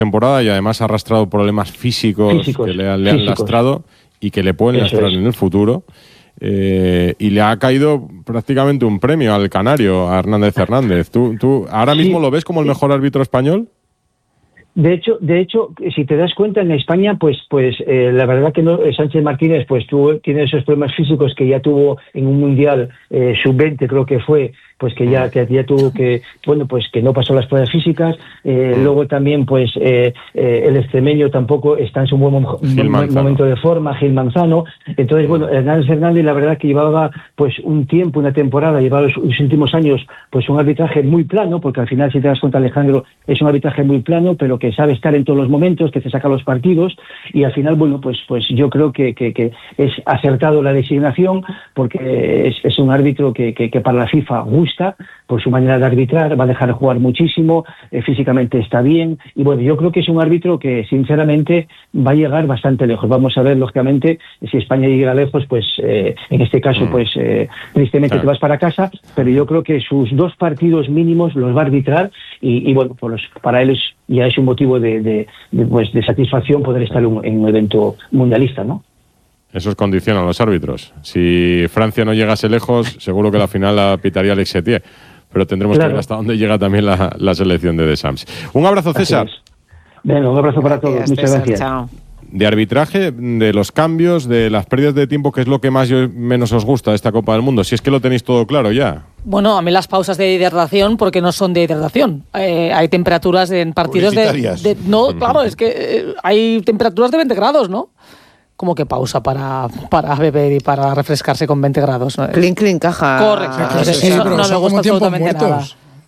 temporada y además ha arrastrado problemas físicos que le han lastrado y que le pueden lastrar en el futuro. Y le ha caído prácticamente un premio al canario, a Hernández Hernández. ¿Tú ahora mismo lo ves como el mejor árbitro español? De hecho, si te das cuenta, en España, pues la verdad que no, Sánchez Martínez tiene esos problemas físicos que ya tuvo en un mundial sub-20, creo que fue, pues que ya tuvo que, bueno, pues que no pasó las pruebas físicas. Luego también, pues el extremeño tampoco está en su buen momento de forma, Gil Manzano. Entonces, bueno, Hernández Fernández, la verdad que llevaba pues un tiempo, una temporada, llevaba los últimos años, pues un arbitraje muy plano, porque al final, si te das cuenta, Alejandro, es un arbitraje muy plano, pero que sabe estar en todos los momentos, que te saca los partidos, y al final, bueno, pues yo creo que es acertado la designación, porque es un árbitro que para la FIFA gusta por su manera de arbitrar, va a dejar jugar muchísimo, físicamente está bien, y bueno, yo creo que es un árbitro que sinceramente va a llegar bastante lejos. Vamos a ver, lógicamente, si España llega lejos, pues en este caso, pues tristemente te vas para casa, pero yo creo que sus 2 partidos mínimos los va a arbitrar, y bueno, para él ya es un motivo de satisfacción poder estar en un evento mundialista, ¿no? Eso es condición a los árbitros. Si Francia no llegase lejos, seguro que la final la pitaría Alex Setier. Pero tendremos que ver hasta dónde llega también la selección de Deschamps. Un abrazo, César. Bueno, un abrazo para todos. Muchas gracias. Chao. De arbitraje, de los cambios, de las pérdidas de tiempo, ¿qué es lo que menos os gusta de esta Copa del Mundo? Si es que lo tenéis todo claro ya. Bueno, a mí las pausas de hidratación, porque no son de hidratación. Hay temperaturas en partidos no, claro, es que hay temperaturas de 20 grados, ¿no? Como que pausa para beber y para refrescarse con 20 grados, ¿no? Clean, caja. Correcto. Eso no me gusta absolutamente nada.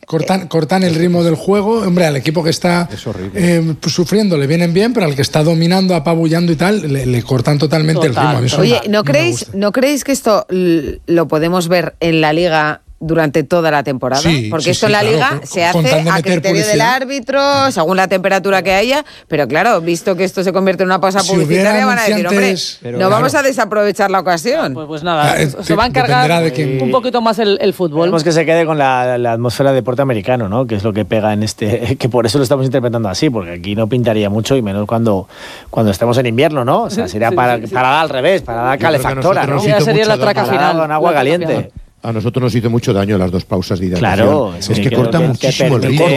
Cortan el ritmo del juego. Hombre, al equipo que está sufriendo le vienen bien, pero al que está dominando, apabullando y tal, le cortan totalmente el ritmo. Oye, ¿no creéis que esto lo podemos ver en la Liga durante toda la temporada? Porque esto en la Liga se hace a criterio del árbitro, según la temperatura que haya, pero claro, visto que esto se convierte en una pausa publicitaria, van a decir, hombre, vamos a desaprovechar la ocasión. Pues nada, se va a encargar un poquito más el fútbol. Queremos que se quede con la atmósfera de deporte americano, ¿no? Que es lo que pega en que por eso lo estamos interpretando así, porque aquí no pintaría mucho, y menos cuando estemos en invierno, ¿no? O sea, sería para dar al revés, para dar calefactora, ¿no? Ya sería la traca final. Con agua caliente. A nosotros nos hizo mucho daño las 2 pausas de hidratación. Claro, es que corta muchísimo el ritmo.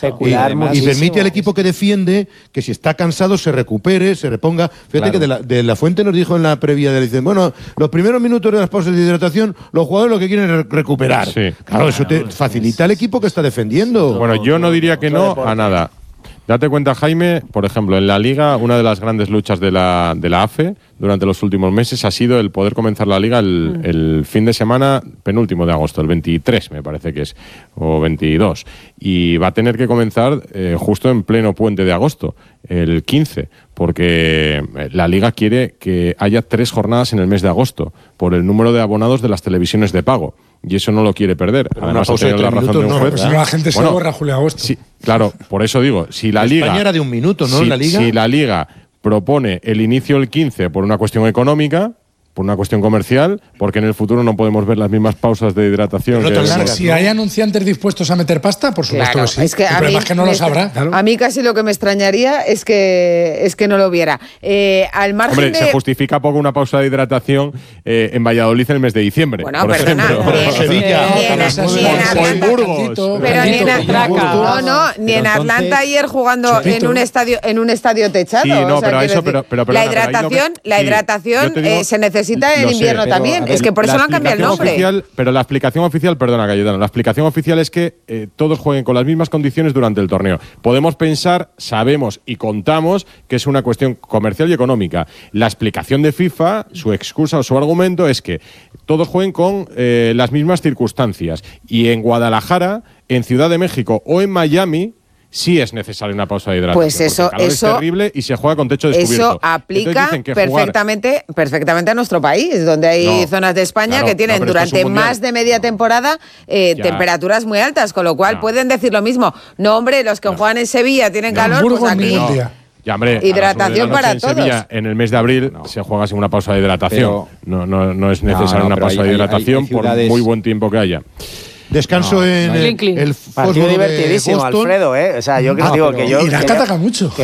Y permite al equipo que defiende que si está cansado se recupere, se reponga. Fíjate que de la Fuente nos dijo en la previa de dicen, bueno, los primeros minutos de las pausas de hidratación, los jugadores lo que quieren es recuperar. Sí. Claro, eso te facilita al equipo que está defendiendo. Bueno, yo no diría que no a nada. Date cuenta, Jaime, por ejemplo, en la Liga, una de las grandes luchas de la AFE durante los últimos meses ha sido el poder comenzar la Liga el fin de semana penúltimo de agosto, el 23 me parece que es, o 22. Y va a tener que comenzar justo en pleno puente de agosto, el 15, porque la Liga quiere que haya 3 jornadas en el mes de agosto, por el número de abonados de las televisiones de pago. Y eso no lo quiere perder. Pero además, ha tenido la razón de un juez. Si no, la gente se borra julio-agosto. Sí, claro, por eso digo, si la Liga... España era de un minuto, ¿no? La Liga. Si la Liga propone el inicio el 15 por una cuestión económica, por una cuestión comercial, porque en el futuro no podemos ver las mismas pausas de hidratación. Si hay anunciantes dispuestos a meter pasta, por supuesto que sí. Es que el problema es que no lo sabrá. Claro. A mí casi lo que me extrañaría es que no lo viera. Al margen Hombre, se justifica poco una pausa de hidratación en Valladolid en el mes de diciembre. Bueno, por ejemplo. Sevilla. O en Burgos. Pero ni en Atlanta ayer jugando en un estadio techado. Sí, no, pero eso, pero la hidratación se necesita en invierno también. Es que por eso no han cambiado el nombre. Pero la explicación oficial, perdona, Cayetano, la explicación oficial es que todos jueguen con las mismas condiciones durante el torneo. Podemos pensar, sabemos y contamos que es una cuestión comercial y económica. La explicación de FIFA, su excusa o su argumento es que todos jueguen con las mismas circunstancias. Y en Guadalajara, en Ciudad de México o en Miami sí es necesaria una pausa de hidratación. Pues eso es terrible y se juega con techo descubierto. Eso aplica perfectamente a nuestro país, donde hay zonas de España que tienen durante más de media temporada temperaturas muy altas, con lo cual pueden decir lo mismo. No, hombre, los que juegan en Sevilla tienen calor, pues aquí... Ya, hombre, hidratación para en todos. Sevilla, en el mes de abril se juega sin una pausa de hidratación. No es necesaria una pausa de hidratación por muy buen tiempo que haya. Descanso en el partido divertidísimo, Alfredo, O sea, yo digo que yo... Y la ataca mucho.